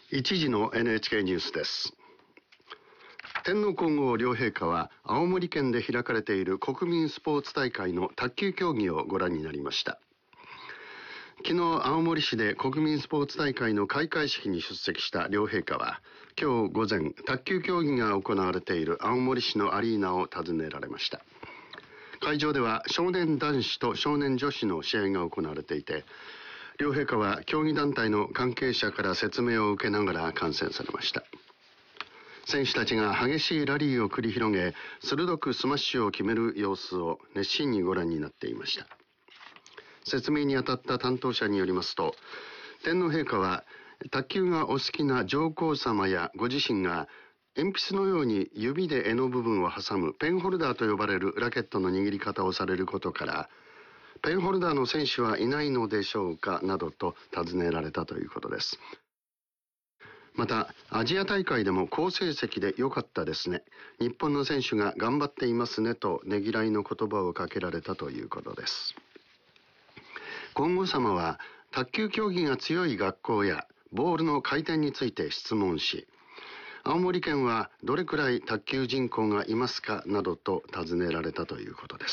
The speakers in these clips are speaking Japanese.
一時の NHK ニュースです。天皇皇后両陛下は青森県で開かれている国民スポーツ大会の卓球競技をご覧になりました。昨日青森市で国民スポーツ大会の開会式に出席した両陛下は、今日午前卓球競技が行われている青森市のアリーナを訪ねられました。会場では少年男子と少年女子の試合が行われていて、両陛下は競技団体の関係者から説明を受けながら観戦されました。選手たちが激しいラリーを繰り広げ、鋭くスマッシュを決める様子を熱心にご覧になっていました。説明に当たった担当者によりますと、天皇陛下は卓球がお好きな上皇様やご自身が鉛筆のように指で柄の部分を挟むペンホルダーと呼ばれるラケットの握り方をされることから、ペンホルダーの選手はいないのでしょうかなどと尋ねられたということです。また、アジア大会でも好成績で良かったですね。日本の選手が頑張っていますねとねぎらいの言葉をかけられたということです。皇后さまは卓球競技が強い学校やボールの回転について質問し、青森県はどれくらい卓球人口がいますかなどと尋ねられたということです。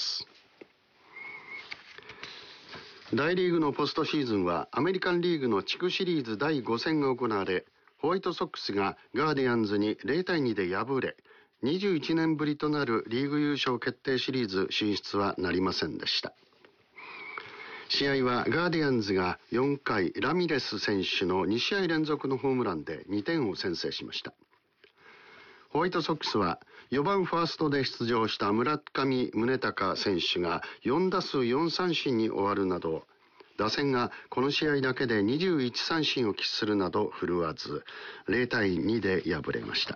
大リーグのポストシーズンはアメリカンリーグの地区シリーズ第5戦が行われ、ホワイトソックスがガーディアンズに0対2で敗れ、21年ぶりとなるリーグ優勝決定シリーズ進出はなりませんでした。試合はガーディアンズが4回ラミレス選手の2試合連続のホームランで2点を先制しました。ホワイトソックスは4番ファーストで出場した村上宗隆選手が4打数4三振に終わるなど、打線がこの試合だけで21三振を喫するなど振るわず、0対2で敗れました。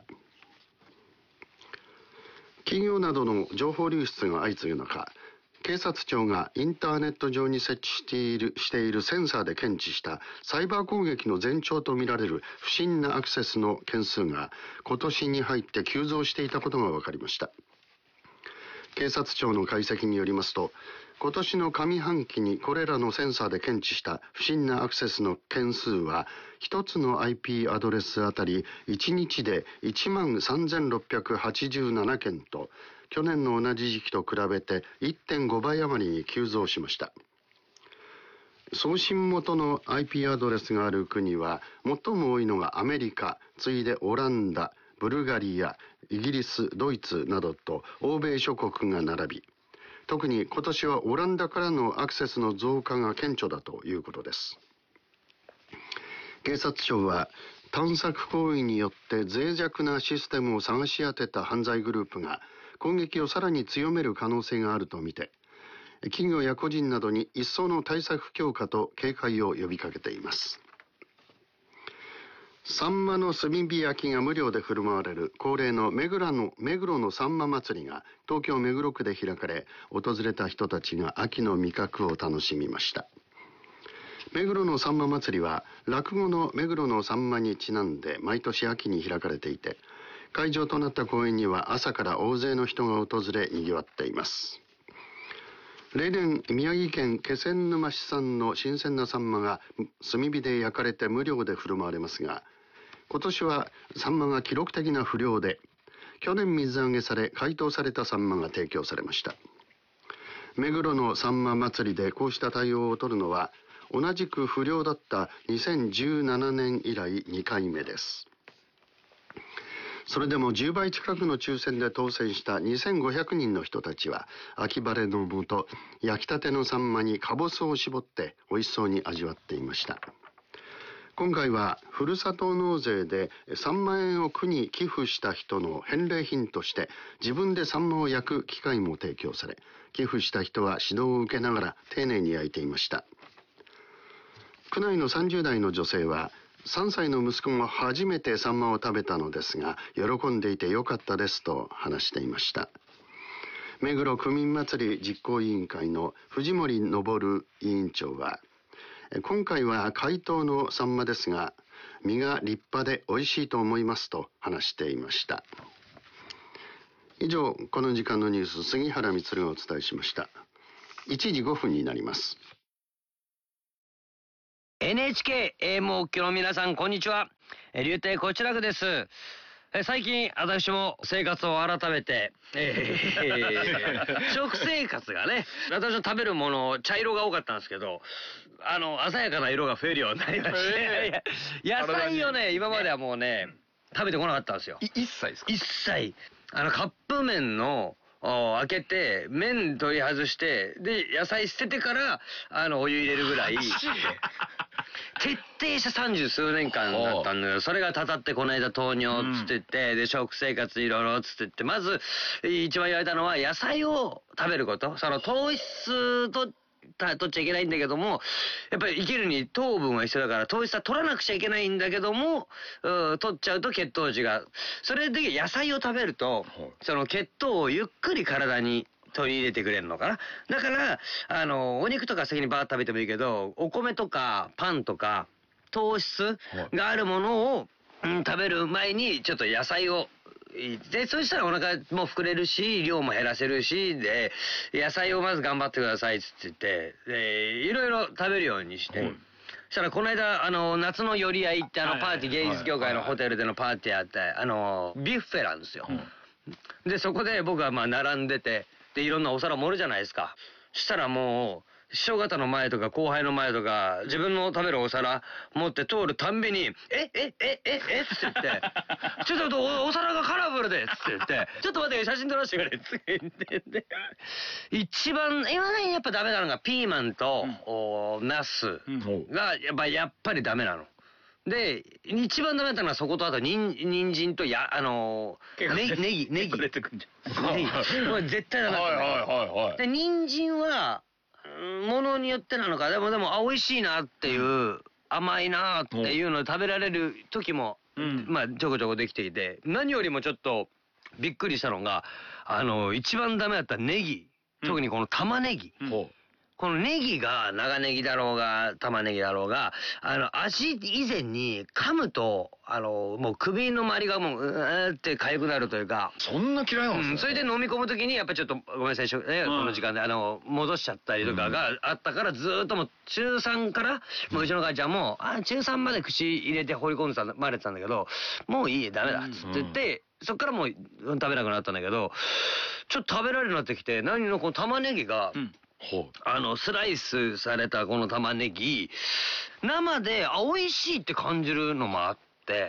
企業などの情報流出が相次ぐ中、警察庁がインターネット上に設置しているセンサーで検知したサイバー攻撃の前兆とみられる不審なアクセスの件数が今年に入って急増していたことが分かりました。警察庁の解析によりますと、今年の上半期にこれらのセンサーで検知した不審なアクセスの件数は、一つの IP アドレスあたり1日で13,687件と、去年の同じ時期と比べて 1.5 倍余りに急増しました。送信元の IP アドレスがある国は、最も多いのがアメリカ、次いでオランダ、ブルガリア、イギリス、ドイツなどと欧米諸国が並び、特に今年はオランダからのアクセスの増加が顕著だということです。警察庁は探索行為によって脆弱なシステムを探し当てた犯罪グループが攻撃をさらに強める可能性があるとみて、企業や個人などに一層の対策強化と警戒を呼びかけています。サンマの炭火焼きが無料で振る舞われる恒例の目黒のサンマ祭りが東京目黒区で開かれ、訪れた人たちが秋の味覚を楽しみました。目黒のサンマ祭りは落語の目黒のサンマにちなんで毎年秋に開かれていて、会場となった公園には朝から大勢の人が訪れ賑わっています。例年、宮城県気仙沼市産の新鮮なサンマが炭火で焼かれて無料で振る舞われますが、今年はサンマが記録的な不漁で、去年水揚げされ解凍されたサンマが提供されました。目黒のサンマ祭りでこうした対応を取るのは、同じく不漁だった2017年以来2回目です。それでも10倍近くの抽選で当選した2500人の人たちは、秋晴れのもと、焼きたてのサンマにかぼすを絞って美味しそうに味わっていました。今回はふるさと納税で3万円を区に寄付した人の返礼品として自分でサンマを焼く機会も提供され、寄付した人は指導を受けながら丁寧に焼いていました。区内の30代の女性は、3歳の息子も初めてサンマを食べたのですが、喜んでいてよかったですと話していました。目黒区民祭り実行委員会の藤森昇委員長は、今回は解凍のサンマですが、身が立派で美味しいと思いますと話していました。以上、この時間のニュース、杉原充がお伝えしました。1時5分になります。 NHK AMお聞きの皆さん、こんにちは。竜亭こちらくです。最近私も生活を改めて、食生活がね、私の食べるもの茶色が多かったんですけど、鮮やかな色が増えるようになりまして、野菜をね、今まではもうね、食べてこなかったんですよ。 一切ですか？ 一切。カップ麺の開けて麺取り外してで野菜捨ててからお湯入れるぐらい徹底した30数年間だったんだけど、それがたたってこの間糖尿つってて、で食生活いろいろつってって、まず一番言われたのは野菜を食べること。その糖質と取っちゃいけないんだけども、やっぱり生きるに糖分は必要だから糖質は取らなくちゃいけないんだけども、取っちゃうと血糖値が、それで野菜を食べるとその血糖をゆっくり体に取り入れてくれるのかな。だからお肉とか先にバーッと食べてもいいけど、お米とかパンとか糖質があるものを、食べる前にちょっと野菜をで、そうしたらお腹も膨れるし量も減らせるしで、野菜をまず頑張ってくださいっつって言って、いろいろ食べるようにして、そしたらこの間夏の寄り合いってパーティー、芸術協会のホテルでのパーティーあってビュッフェなんですよ。でそこで僕はまあ並んでて、でいろんなお皿盛るじゃないですか。そしたらもう師匠方の前とか後輩の前とか自分の食べるお皿持って通るたんびに「えっ?」って言って「ちょっとお皿がカラフルで」っつって言って「ちょっと待って写真撮らせてくれ」っつって言って、一番今ねやっぱダメなのがピーマンとナスがやっぱりダメなの。で一番ダメだったのはそこと、あと人参とネギこれ絶対ダメだった。で人参はものによってなのか、でも美味しいなっていう、甘いなっていうのを食べられる時も、まあちょこちょこできていて、何よりもちょっとびっくりしたのが一番ダメだったネギ、特にこの玉ねぎ。このネギが長ネギだろうが玉ねぎだろうが味以前に噛むともう首の周りがもうって痒くなるというか。 そんな嫌いなんですね。 それで飲み込むときにやっぱちょっとごめんなさい、この時間で戻しちゃったりとかがあったから、ずーっともう中3からもううちの母ちゃんも中3まで口入れて放り込んでまれてたんだけど、もういいダメだっつって言って、そっからもう食べなくなったんだけど、ちょっと食べられるようになってきて、何のこの玉ねぎがスライスされたこの玉ねぎ生で美味しいって感じるのもあって、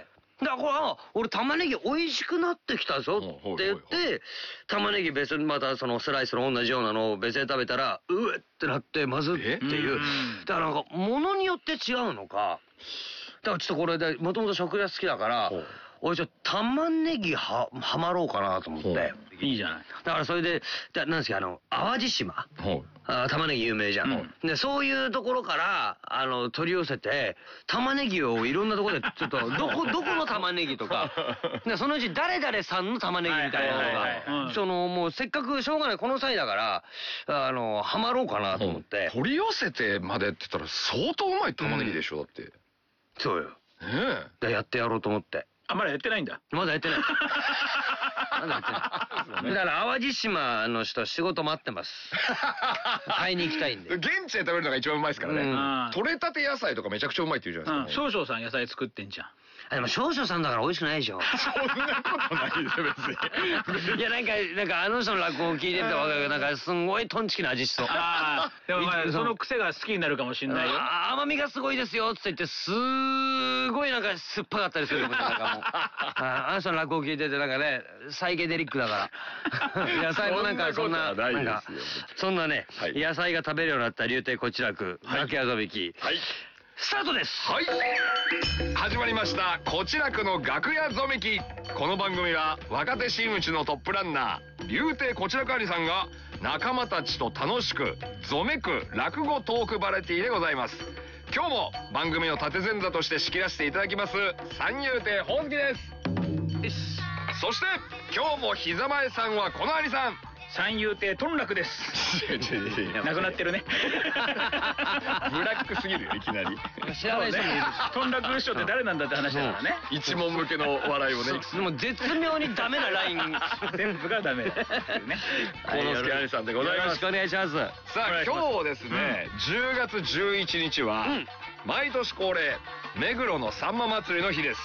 だから俺玉ねぎ美味しくなってきたぞって言って、玉ねぎ別にまたそのスライスの同じようなのを別で食べたらうえってなってまずっていう。だからなんか物によって違うのか。だからちょっとこれでもともと食が好きだから俺ちょっと玉ねぎはまろうかなと思って。 いいじゃない。 だからそれでなんですか淡路島玉ねぎ有名じゃん。でそういうところから取り寄せて玉ねぎをいろんなところでちょっとどこの玉ねぎとかそのうち誰々さんの玉ねぎみたいなのがもうせっかくしょうがないこの際だからハマろうかなと思って。 取り寄せてまでって言ったら相当うまい玉ねぎでしょ、だって。 そうよ。やってやろうと思って。 まだやってないんだ。 まだやってない。まだやってない。だから淡路島の人仕事待ってます。買いに行きたいんで。 現地で食べるのが一番うまいですからね。取れたて野菜とかめちゃくちゃうまいって言うじゃないですか。 少々さん野菜作ってんじゃん。 でも少々さんだから美味しくないでしょ。 そんなことないですよ別に。 いやなんか人の落語を聞いてて分かるけど、なんかすんごいトンチキな味しそう。 でもその癖が好きになるかもしれないよ。 甘みがすごいですよって言ってすごいなんか酸っぱかったりする。なんかもう人の落語を聞いててなんかねサイケデリックだから野菜もなんかそんなそんなね野菜が食べるようになった竜亭こちらく楽屋ぞ引きスタートです。 はい、始まりましたこちらくの楽屋ぞめき。この番組は若手真打ちのトップランナー竜亭こちらく兄さんが仲間たちと楽しくぞめく落語トークバラエティーでございます。今日も番組の立前座として仕切らせていただきます三遊亭ほおずきです。そして今日も膝前さんはこの兄さん三遊亭頓楽です。なくなってるね。 ブラックすぎるよいきなり。 知らない人もいるし。 頓楽師匠って誰なんだって話だからね。 一問向けの笑いをね。 でも絶妙にダメなライン全部がダメ。 幸之助兄さんでございます。 よろしくお願いします。 さあ今日ですね10月11日は毎年恒例目黒のさんま祭りの日です。